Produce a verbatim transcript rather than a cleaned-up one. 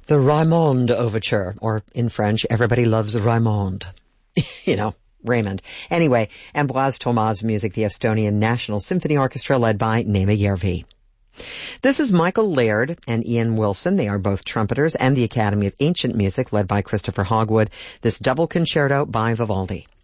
The Raymond Overture, or in French, everybody loves Raymond. You know, Raymond. Anyway, Ambroise Thomas' music, the Estonian National Symphony Orchestra, led by Neeme Järvi. This is Michael Laird and Ian Wilson. They are both trumpeters, and the Academy of Ancient Music, led by Christopher Hogwood. This double concerto by Vivaldi.